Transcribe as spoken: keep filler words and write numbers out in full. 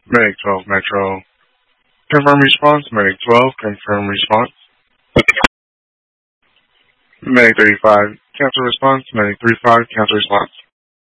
Medic twelve Metro. Confirm response. Medic twelve, confirm response. Medic thirty-five, cancel response. Medic thirty-five, cancel response.